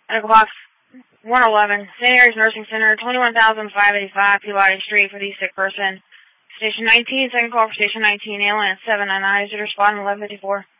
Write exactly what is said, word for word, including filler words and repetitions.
Medical box one eleven, Saint Mary's Nursing Center, twenty-one thousand five hundred eighty-five Peabody Street for the sick person. Station nineteen, second call for Station nineteen, alien at seven nine nine, zero respond eleven fifty-four.